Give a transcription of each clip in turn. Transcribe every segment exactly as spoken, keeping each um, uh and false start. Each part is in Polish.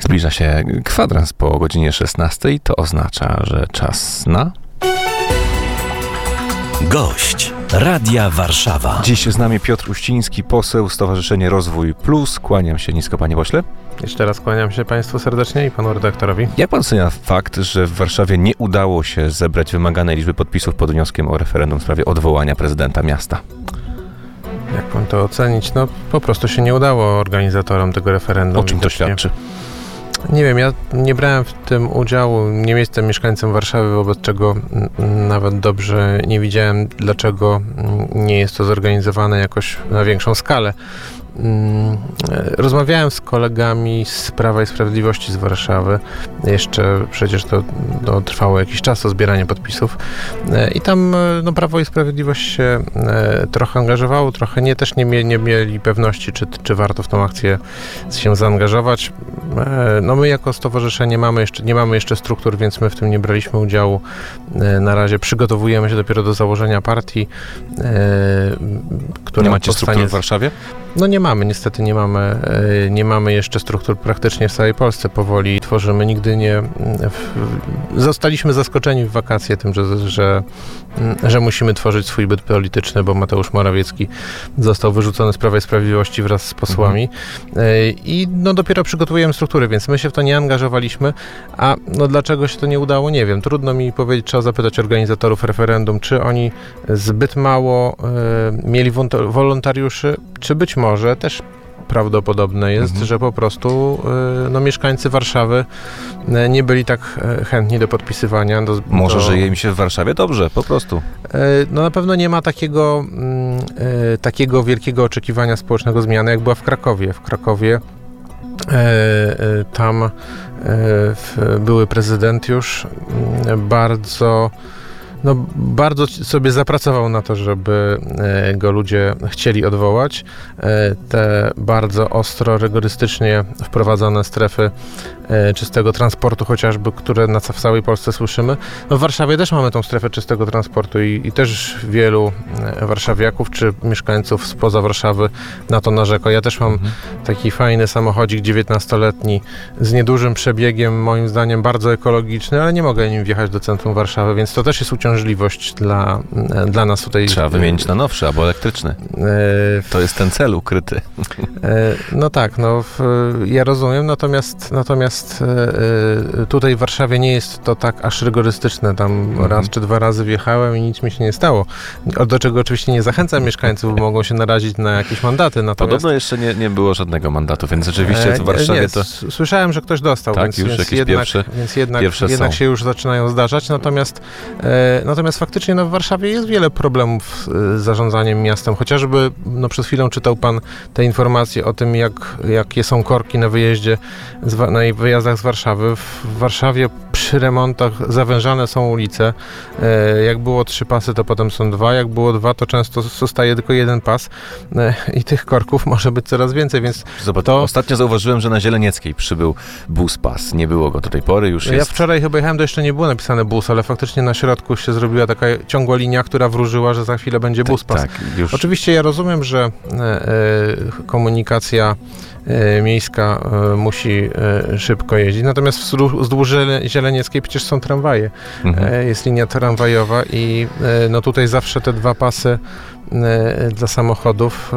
Zbliża się kwadrans po godzinie szesnastej. To oznacza, że czas na... Gość Radia Warszawa. Dziś z nami Piotr Uściński, poseł Stowarzyszenie Rozwój Plus. Kłaniam się nisko, panie pośle. Jeszcze raz kłaniam się państwu serdecznie i panu redaktorowi. Jak pan ocenia fakt, że w Warszawie nie udało się zebrać wymaganej liczby podpisów pod wnioskiem o referendum w sprawie odwołania prezydenta miasta? Jak pan to ocenić? No po prostu się nie udało organizatorom tego referendum. O czym to świadczy? Nie wiem, ja nie brałem w tym udziału, nie jestem mieszkańcem Warszawy, wobec czego nawet dobrze nie widziałem, dlaczego nie jest to zorganizowane jakoś na większą skalę. Rozmawiałem z kolegami z Prawa i Sprawiedliwości z Warszawy. Jeszcze przecież to, to trwało jakiś czas, to zbieranie podpisów. I tam no, Prawo i Sprawiedliwość się trochę angażowało, trochę nie. Też nie, mie, nie mieli pewności, czy, czy warto w tą akcję się zaangażować. No my jako stowarzyszenie mamy jeszcze, nie mamy jeszcze struktur, więc my w tym nie braliśmy udziału. Na razie przygotowujemy się dopiero do założenia partii, która nie macie powstanie... struktur w Warszawie? No nie mamy, niestety nie mamy, nie mamy jeszcze struktur praktycznie w całej Polsce. Powoli tworzymy, nigdy nie... Zostaliśmy zaskoczeni w wakacje tym, że, że, że musimy tworzyć swój byt polityczny, bo Mateusz Morawiecki został wyrzucony z Prawa i Sprawiedliwości wraz z posłami. Mhm. I no dopiero przygotowujemy struktury, więc my się w to nie angażowaliśmy. A no dlaczego się to nie udało, nie wiem. Trudno mi powiedzieć, trzeba zapytać organizatorów referendum, czy oni zbyt mało y, mieli wolontariuszy, czy być może Może też prawdopodobne jest, mhm. że po prostu no, mieszkańcy Warszawy nie byli tak chętni do podpisywania. Do, Może do... żyje im się w Warszawie dobrze, po prostu. No na pewno nie ma takiego, takiego wielkiego oczekiwania społecznego zmiany, jak była w Krakowie. W Krakowie tam były prezydent już bardzo... No, bardzo sobie zapracował na to, żeby go ludzie chcieli odwołać. Te bardzo ostro, rygorystycznie wprowadzone strefy czystego transportu chociażby, które na, w całej Polsce słyszymy. No, w Warszawie też mamy tą strefę czystego transportu i, i też wielu warszawiaków czy mieszkańców spoza Warszawy na to narzeka. Ja też mam mhm. taki fajny samochodzik dziewiętnastoletni z niedużym przebiegiem, moim zdaniem bardzo ekologiczny, ale nie mogę nim wjechać do centrum Warszawy, więc to też jest uciążliwość dla, dla nas tutaj. Trzeba wymienić na nowszy albo elektryczny. To jest ten cel ukryty. No tak, no ja rozumiem, natomiast natomiast tutaj w Warszawie nie jest to tak aż rygorystyczne. Tam mhm. raz czy dwa razy wjechałem i nic mi się nie stało. Do czego oczywiście nie zachęcam mieszkańców, bo mogą się narazić na jakieś mandaty. Natomiast... Podobno jeszcze nie, nie było żadnego mandatu, więc rzeczywiście w Warszawie nie, to... Słyszałem, że ktoś dostał, tak, więc, już więc, jakieś jednak, pierwsze, więc jednak, pierwsze jednak są. się już zaczynają zdarzać. Natomiast, e, natomiast faktycznie no, w Warszawie jest wiele problemów z zarządzaniem miastem. Chociażby no, przed chwilą czytał pan te informacje o tym, jak, jakie są korki na wyjeździe, z, na wyjazdach z Warszawy. W Warszawie przy remontach zawężane są ulice. E, jak było trzy pasy, to potem są dwa. Jak było dwa, to często zostaje tylko jeden pas. E, I tych korków może być coraz więcej, więc Zobacz, to... Ostatnio zauważyłem, że na Zielenieckiej przybył bus pas. Nie było go do tej pory, już jest... Ja wczoraj chyba jechałem, to jeszcze nie było napisane bus, ale faktycznie na środku się zrobiła taka ciągła linia, która wróżyła, że za chwilę będzie bus pas. Tak, już. Oczywiście ja rozumiem, że e, e, komunikacja e, miejska e, musi e, szybko jeździć, natomiast wzdłuż Zielenieckiej przecież są tramwaje. Mhm. E, jest linia tramwajowa i e, no tutaj zawsze te dwa pasy e, dla samochodów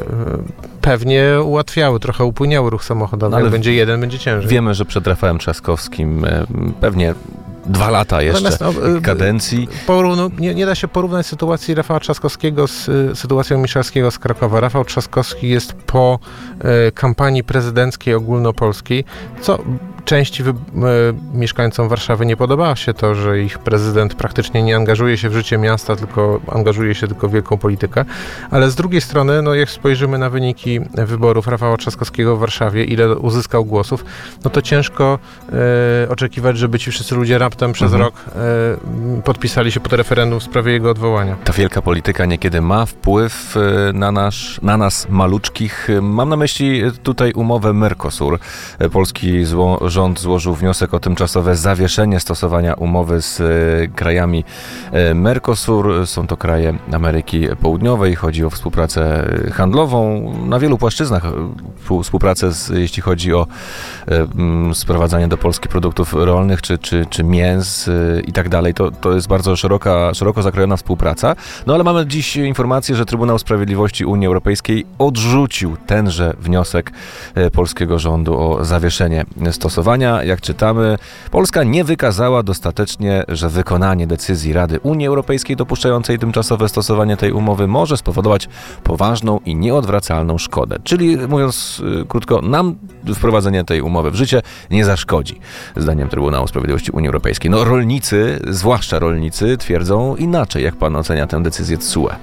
e, pewnie ułatwiały, trochę upłyniały ruch samochodowy. Ale jak będzie jeden, będzie ciężej. Wiemy, że przed Rafałem Trzaskowskim e, pewnie dwa lata jeszcze no, kadencji. Porównu, nie, nie da się porównać sytuacji Rafała Trzaskowskiego z y, sytuacją Miszalskiego z Krakowa. Rafał Trzaskowski jest po y, kampanii prezydenckiej ogólnopolskiej, co części wy, y, mieszkańcom Warszawy nie podoba się to, że ich prezydent praktycznie nie angażuje się w życie miasta, tylko angażuje się tylko w wielką politykę. Ale z drugiej strony, no jak spojrzymy na wyniki wyborów Rafała Trzaskowskiego w Warszawie, ile uzyskał głosów, no to ciężko y, oczekiwać, żeby ci wszyscy ludzie raptem przez mhm. rok y, podpisali się pod referendum w sprawie jego odwołania. Ta wielka polityka niekiedy ma wpływ y, na, nasz, na nas maluczkich. Mam na myśli tutaj umowę Mercosur. Polski zło, rząd rząd złożył wniosek o tymczasowe zawieszenie stosowania umowy z krajami Mercosur. Są to kraje Ameryki Południowej. Chodzi o współpracę handlową na wielu płaszczyznach. Współpracę, z, jeśli chodzi o um, sprowadzanie do Polski produktów rolnych czy, czy, czy mięs y, i tak dalej. To, to jest bardzo szeroka, szeroko zakrojona współpraca. No ale mamy dziś informację, że Trybunał Sprawiedliwości Unii Europejskiej odrzucił tenże wniosek y, polskiego rządu o zawieszenie stosowania. Jak czytamy, Polska nie wykazała dostatecznie, że wykonanie decyzji Rady Unii Europejskiej dopuszczającej tymczasowe stosowanie tej umowy może spowodować poważną i nieodwracalną szkodę. Czyli mówiąc y, krótko, nam wprowadzenie tej umowy w życie nie zaszkodzi, zdaniem Trybunału Sprawiedliwości Unii Europejskiej. No rolnicy, zwłaszcza rolnicy, twierdzą inaczej. Jak pan ocenia tę decyzję T S U E?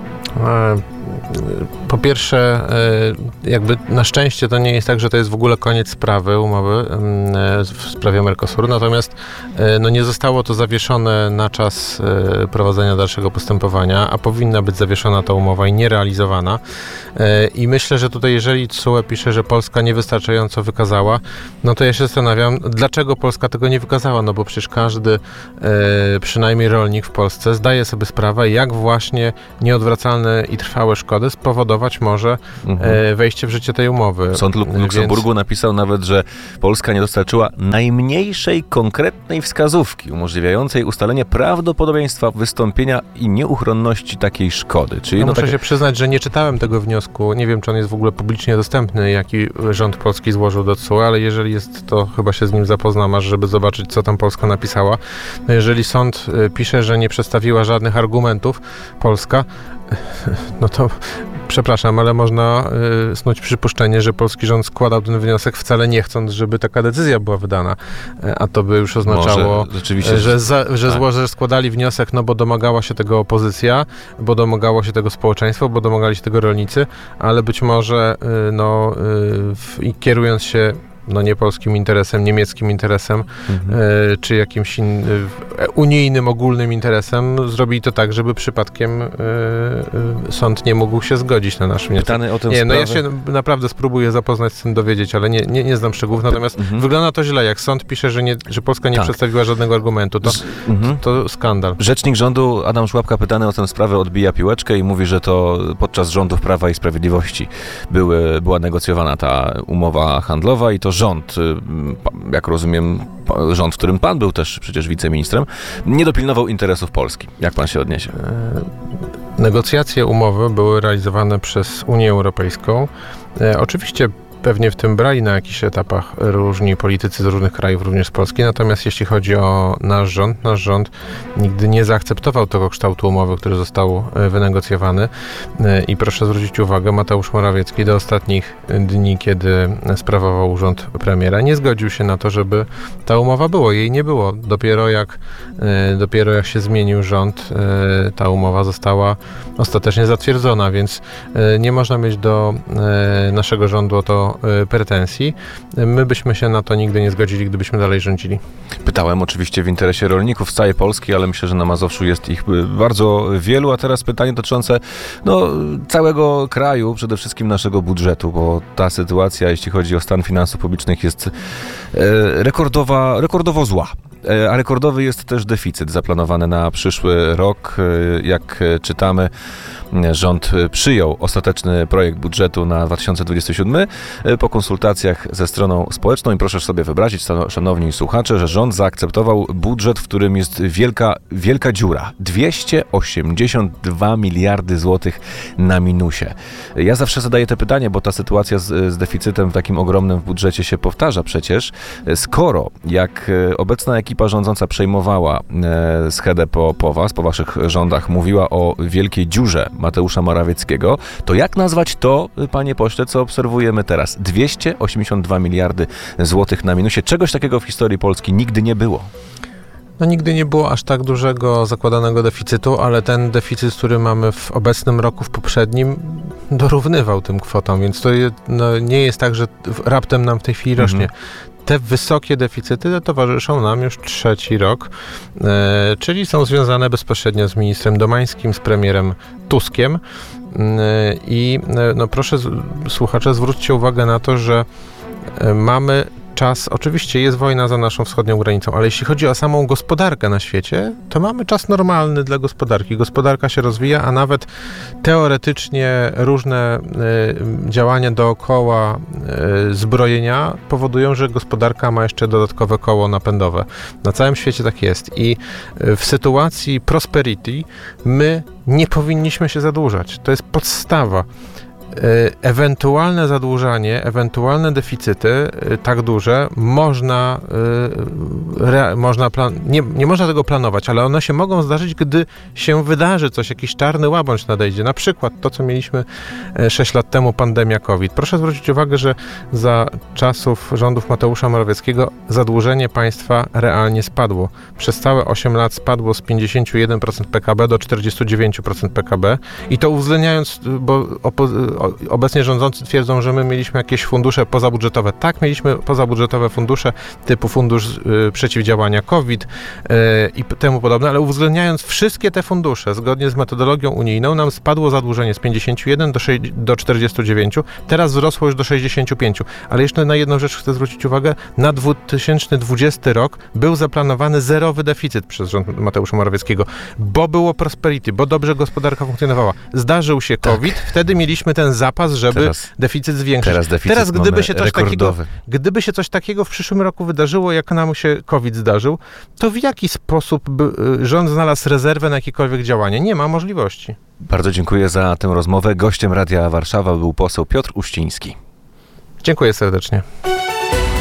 Po pierwsze, jakby na szczęście to nie jest tak, że to jest w ogóle koniec sprawy, umowy w sprawie Mercosuru, natomiast no nie zostało to zawieszone na czas prowadzenia dalszego postępowania, a powinna być zawieszona ta umowa i nierealizowana. I myślę, że tutaj jeżeli T S U E pisze, że Polska niewystarczająco wykazała, no to ja się zastanawiam, dlaczego Polska tego nie wykazała, no bo przecież każdy, przynajmniej rolnik w Polsce, zdaje sobie sprawę, jak właśnie nieodwracalne i trwałe szkody spowodować może mhm. wejście w życie tej umowy. Sąd Luksemburgu Więc... napisał nawet, że Polska nie dostarczyła najmniejszej konkretnej wskazówki umożliwiającej ustalenie prawdopodobieństwa wystąpienia i nieuchronności takiej szkody. Czyli no no muszę tak... się przyznać, że nie czytałem tego wniosku. Nie wiem, czy on jest w ogóle publicznie dostępny, jaki rząd polski złożył do T S U E, ale jeżeli jest, to chyba się z nim zapoznam, aż żeby zobaczyć, co tam Polska napisała. No jeżeli sąd pisze, że nie przedstawiła żadnych argumentów Polska, no to przepraszam, ale można y, snuć przypuszczenie, że polski rząd składał ten wniosek wcale nie chcąc, żeby taka decyzja była wydana. A to by już oznaczało, rzeczywiście, że, za, że, tak. zło, że składali wniosek, no bo domagała się tego opozycja, bo domagało się tego społeczeństwo, bo domagali się tego rolnicy, ale być może y, no, y, w, i kierując się no nie polskim interesem, niemieckim interesem, mhm. y, czy jakimś in, y, unijnym, ogólnym interesem, zrobili to tak, żeby przypadkiem y, y, sąd nie mógł się zgodzić na nasz wniosek. Pytany o tę nie, sprawę... no ja się naprawdę spróbuję zapoznać z tym, dowiedzieć, ale nie, nie, nie znam szczegółów, natomiast mhm. wygląda to źle, jak sąd pisze, że, nie, że Polska nie tak. przedstawiła żadnego argumentu, to, mhm. to, to skandal. Rzecznik rządu Adam Szłapka, pytany o tę sprawę, odbija piłeczkę i mówi, że to podczas rządów Prawa i Sprawiedliwości były, była negocjowana ta umowa handlowa i to rząd, jak rozumiem, rząd, w którym pan był też przecież wiceministrem, nie dopilnował interesów Polski. Jak pan się odniesie? Negocjacje umowy były realizowane przez Unię Europejską. E, oczywiście pewnie w tym brali na jakichś etapach różni politycy z różnych krajów, również z Polski, natomiast jeśli chodzi o nasz rząd, nasz rząd nigdy nie zaakceptował tego kształtu umowy, który został wynegocjowany i proszę zwrócić uwagę, Mateusz Morawiecki do ostatnich dni, kiedy sprawował urząd premiera, nie zgodził się na to, żeby ta umowa była. Jej nie było. Dopiero jak, dopiero jak się zmienił rząd, ta umowa została ostatecznie zatwierdzona, więc nie można mieć do naszego rządu o to pretensji. My byśmy się na to nigdy nie zgodzili, gdybyśmy dalej rządzili. Pytałem oczywiście w interesie rolników z całej Polski, ale myślę, że na Mazowszu jest ich bardzo wielu, a teraz pytanie dotyczące no, całego kraju, przede wszystkim naszego budżetu, bo ta sytuacja, jeśli chodzi o stan finansów publicznych, jest e, rekordowa, rekordowo zła. A rekordowy jest też deficyt zaplanowany na przyszły rok. Jak czytamy, rząd przyjął ostateczny projekt budżetu na dwa tysiące dwudziesty siódmy po konsultacjach ze stroną społeczną i proszę sobie wyobrazić, szanowni słuchacze, że rząd zaakceptował budżet, w którym jest wielka, wielka dziura. dwieście osiemdziesiąt dwa miliardy złotych na minusie. Ja zawsze zadaję te pytanie, bo ta sytuacja z, z deficytem w takim ogromnym w budżecie się powtarza przecież. Skoro jak obecna ekipa rządząca przejmowała e, schedę po, po was, po waszych rządach, mówiła o wielkiej dziurze Mateusza Morawieckiego, to jak nazwać to, panie pośle, co obserwujemy teraz? dwieście osiemdziesiąt dwa miliardy złotych na minusie. Czegoś takiego w historii Polski nigdy nie było. No nigdy nie było aż tak dużego zakładanego deficytu, ale ten deficyt, który mamy w obecnym roku, w poprzednim, dorównywał tym kwotom, więc to je, no, nie jest tak, że raptem nam w tej chwili rośnie. Mhm. Te wysokie deficyty towarzyszą nam już trzeci rok, e, czyli są związane bezpośrednio z ministrem Domańskim, z premierem Tuskiem. E, I no proszę z, słuchacze, zwróćcie uwagę na to, że e, mamy czas, oczywiście jest wojna za naszą wschodnią granicą, ale jeśli chodzi o samą gospodarkę na świecie, to mamy czas normalny dla gospodarki. Gospodarka się rozwija, a nawet teoretycznie różne y, działania dookoła y, zbrojenia powodują, że gospodarka ma jeszcze dodatkowe koło napędowe. Na całym świecie tak jest i y, w sytuacji prosperity my nie powinniśmy się zadłużać. To jest podstawa. Ewentualne zadłużanie, ewentualne deficyty tak duże można, re, można plan, nie, nie można tego planować, ale one się mogą zdarzyć, gdy się wydarzy coś, jakiś czarny łabędź nadejdzie. Na przykład to, co mieliśmy sześć lat temu, pandemia COVID. Proszę zwrócić uwagę, że za czasów rządów Mateusza Morawieckiego zadłużenie państwa realnie spadło. Przez całe osiem lat spadło z pięćdziesiąt jeden procent P K B do czterdzieści dziewięć procent P K B i to uwzględniając, bo opo- obecnie rządzący twierdzą, że my mieliśmy jakieś fundusze pozabudżetowe. Tak, mieliśmy pozabudżetowe fundusze typu fundusz y, przeciwdziałania COVID y, i temu podobne, ale uwzględniając wszystkie te fundusze, zgodnie z metodologią unijną, nam spadło zadłużenie z pięćdziesiąt jeden do czterdziestu dziewięciu, teraz wzrosło już do sześćdziesięciu pięciu. Ale jeszcze na jedną rzecz chcę zwrócić uwagę. Na dwa tysiące dwudziesty rok był zaplanowany zerowy deficyt przez rząd Mateusza Morawieckiego, bo było prosperity, bo dobrze gospodarka funkcjonowała. Zdarzył się COVID, tak. Wtedy mieliśmy ten zapas, żeby teraz, deficyt zwiększyć. Teraz, deficyt teraz gdyby się coś takiego, rekordowy. gdyby się coś takiego w przyszłym roku wydarzyło, jak nam się COVID zdarzył, to w jaki sposób by rząd znalazł rezerwę na jakiekolwiek działanie? Nie ma możliwości. Bardzo dziękuję za tę rozmowę. Gościem Radia Warszawa był poseł Piotr Uściński. Dziękuję serdecznie.